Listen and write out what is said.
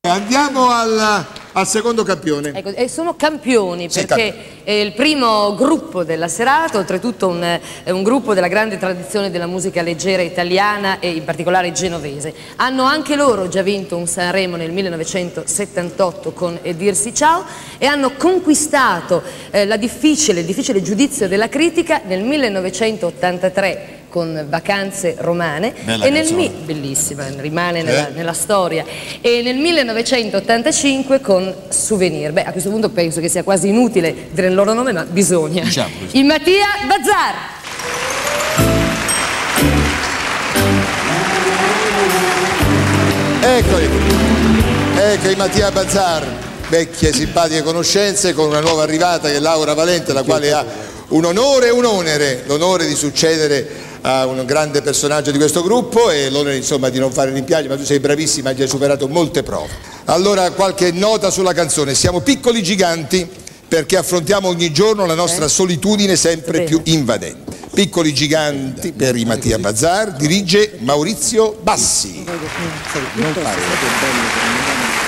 Andiamo al secondo campione. Ecco, e sono campioni Sì, perché è il primo gruppo della serata, oltretutto è un gruppo della grande tradizione della musica leggera italiana e in particolare genovese. Hanno anche loro già vinto un Sanremo nel 1978 con E dirsi ciao e hanno conquistato il difficile giudizio della critica nel 1983 con Vacanze romane. Bella e bellissima, rimane nella storia, e nel 1985 con Souvenir. Beh, a questo punto penso che sia quasi inutile dire il loro nome, ma bisogna. Diciamo. I Mattia Bazar. Eccoli, ecco i Mattia Bazar, vecchie simpatiche conoscenze con una nuova arrivata che è Laura Valente, la quale ha un onore e un onere, l'onore di succedere a un grande personaggio di questo gruppo e l'onere insomma di non fare rimpianti, ma tu sei bravissima, hai già superato molte prove. Allora qualche nota sulla canzone: siamo piccoli giganti perché affrontiamo ogni giorno la nostra solitudine sempre più invadente. Piccoli giganti per i Mattia Bazar, dirige Maurizio Bassi. Non fare.